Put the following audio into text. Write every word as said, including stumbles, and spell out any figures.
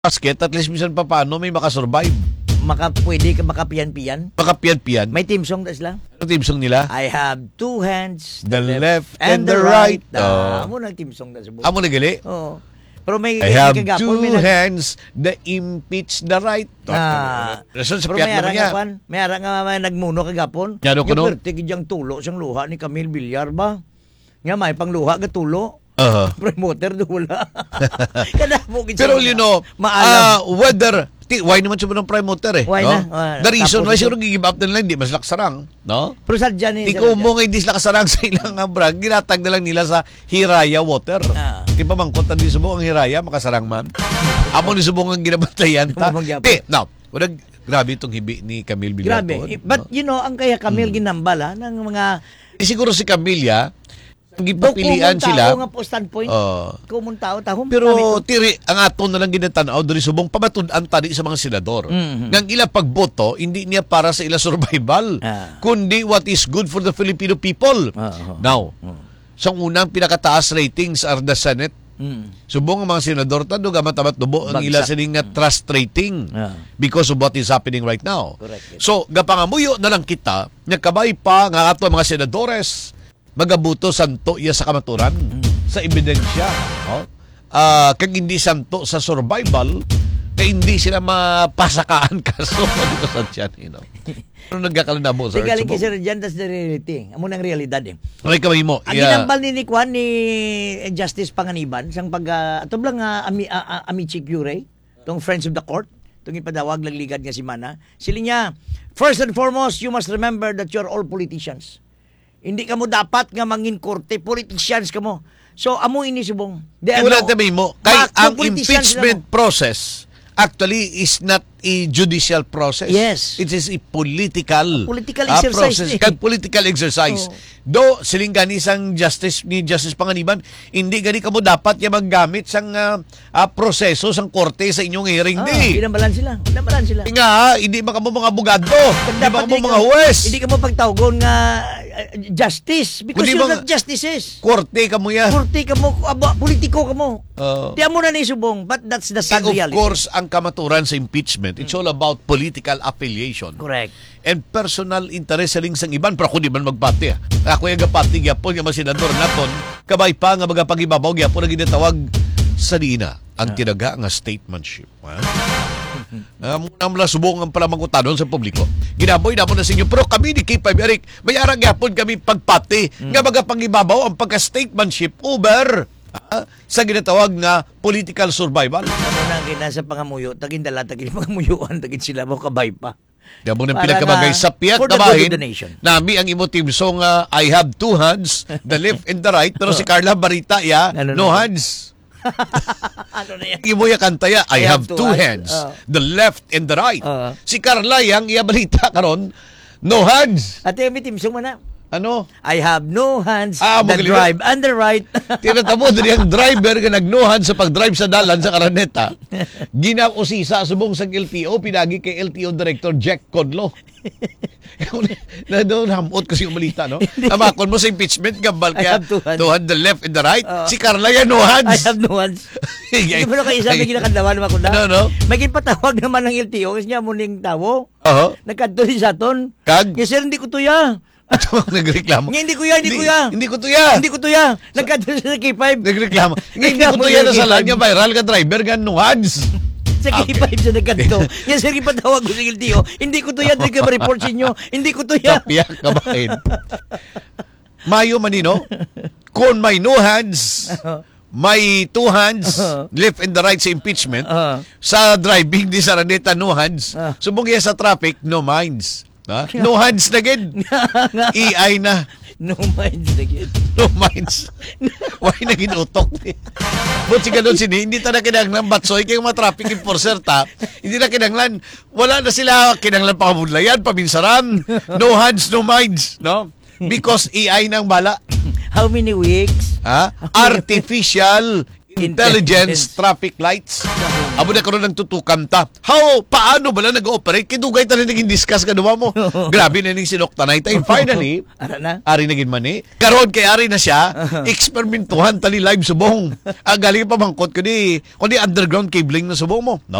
basket, at least minsan pa paano may makasurvive. Maka, pwede ka makapiyan-piyan. Makapiyan-piyan. May team song das lang. Ano team song nila? I have two hands, The left and the right. Ah, Oh. amo na team song das. Amo na gali? Oo. Pero may I have may kagapon, two may nag- hands, the impeach the right. Ah, Rason sa pero piyat may naman ara niya. nga kwan, may ara nga may nagmuno kagapon. Yano ko no? Yung perti gijang tulo siyang luha ni Camille Villar ba? Nga may pangluha ka tulo. Uh-huh. Promoter do wala. Kada mo gid. Pero you know, maalam. uh, whether ti- why naman siya ng promoter eh. Why no? na? Ah, The reason tapos why ito- siguro give up na lang, di mas laksarang. No? Pero sadya ni Di ko mo nga hindi sila kasarang sa ilang nga brag, ginatag na lang nila sa Hiraya Water. Ah. Di ba mangkot di subong ang Hiraya, makasarang man. Amo ni subong ang ginabantayan ta. Tumamang Di, no. Wala, grabe itong hibi ni Camille Villar. Grabe. But you know, ang kaya Camille Hmm. ginambala ng mga Eh, siguro si Camilla, ang gipapilian Dokumun sila. tao nga po standpoint. Oh. Kumun tao tahom. Pero tiri ang aton na lang ginatanaw diri subong pamatud-an tani sa mga senador. Mhm. Nang ila pagboto hindi niya para sa ila survival, Ah. kundi what is good for the Filipino people. Ah, ah. Now, sa unang pinakataas ratings are the Senate. Mm. Subong ang mga senador tado gamatamat dubo ang ila Bagsak. sining nga trust rating Ah. because of what is happening right now. Correct. So gapangamuyo na lang kita nagkabay pa nga ato ang mga senadores magabuto santo iya sa kamaturan sa ebidensya. Oh? Ah, kag hindi santo sa survival kay hindi sila mapasakaan kaso dito sa tiyan, you know. Ano nagkakalanabo sir? Tigaling kay Sir Jan, that's the reality. Amo nang realidad eh. Ay kamay mo. Ang Yeah. ginambal ni ni Kwan ni Justice Panganiban sang pag uh, ato lang nga ami uh, uh, Amici Cure, tong Friends of the Court, tong ipadawag lang ligad nga si Mana. Sila niya, first and foremost, you must remember that you're all politicians. Hindi ka mo dapat nga mangin korte, politicians ka mo. So amo ini subong. Di Eh, wala tabi mo. Kay Bakit ang politicians impeachment process actually is not a judicial process. Yes. It is a political, Political ah, exercise process. eh. Kag political exercise. Oo. Do siling gani sang justice ni Justice Panganiban, hindi gani kamo dapat ya maggamit sang ah, ah, proseso sang korte sa inyong hearing Ah, di. ginambalan sila. Ginambalan sila. Nga, hindi ba kamo mga abogado? Hindi ba Dapat kamo hindi mga ka- huwes? Hindi ka mo pagtawgon nga uh, justice because Kundi you're mga- not justices. Korte kamo ya. Kurti ka mo, abo, politiko ka mo. Oo. Di mo na ni subong, but that's the sad Eh, of reality. course, ang kamaturan sa impeachment, it's all about political affiliation. Correct. And personal interest sa sang iban, pero kung di man magpati. ah. Ako yung gapati, gyapon, yung mga senador naton, kabay pa nga magapagibabaw, gyapon na ginatawag sa dina, ang tinaga nga statemanship. Ha? Um, ang mula subong ang pala mangutanon sa publiko. Ginaboy na mo na sa inyo, pero kami ni K five Eric, may arang gyapon kami pagpati, nga magapangibabaw ang pagka-statemanship over ha? Sa ginatawag nga political survival. Ano na ang kinasa pangamuyo, tagin dala, tagin pangamuyuan, tagin sila mo kabay pa. Diyan mo nang Para pinakabagay na- sa piyat for na the good of bahin. the nation. Nami ang imo team song uh, I have two hands, the left and the right. Pero si Carla Barita, ya, Ano no na? hands. Ano na yan? Imo ya kanta ya, I, have, two hands, Oh. the left and the right. Oh. Si Carla yang iya Barita karon, no hands. At yung may timsong mo na, Ano? I have no hands, Ah, the magaling. drive, and the right. Tinatamo diri ang driver nga nagnuhan sa pagdrive sa dalan sa karaneta. Ginausisa subong sa L T O pinagi kay L T O Director Jack Codlo. na doon hamot kasi yung balita, no? Tamakon mo sa impeachment gambal I kaya have two hands. two hands, the left and the right. Oo. Si Carla yan, no hands. I have no hands. Hindi mo na kayo sabi ginakadawan naman ko na. No, no. May ginpatawag naman ng L T O kasi niya muning tawo. Oo. Nagkanto si Saton. Kag? Yes, sir, hindi ko tuya. Ito ang nagreklamo. Nga, hindi ko ya, hindi ko ya. Hindi ko to ya. Hindi ko tuya. Nagkanto siya sa K five. Nagreklamo. Nga, hindi ko to ya na sa lang niya viral ka driver nga no hands. Sa K five siya nagkanto. Yes, sir, ipatawag ko sa L T O. Hindi ko tuya, hindi ka ma-report sa inyo. Hindi ko tuya. Kapiyak kabahin. Mayo manino, kung may no hands, may two hands, left and the right sa impeachment, Uh-huh. sa driving di sa Raneta, no hands. Uh. Subong yan sa traffic, no minds. Ha? No hands na gid. A I na. No mind again. No minds. Why na ginutok ni? But si ganun sini, hindi ta na kinanglan batsoy kay mga traffic enforcer ta. Hindi na kinanglan. Wala na sila kinanglan pakabudlayan, paminsaran. No hands, no minds. No? Because A I nang bala. How many weeks? Ha? Artificial intelligence traffic lights. Amo na karon nagtutukan ta. How paano bala nag-ooperate? Kidugay ta na naging discuss ka duwa mo. Grabe na ning sinoktanay tay. Finally, Ara na? ari naging mani. Karon kay ari na siya, eksperimentuhan tali live subong. Ang galing pa mangkot ko di, kundi underground cabling na subong mo. No?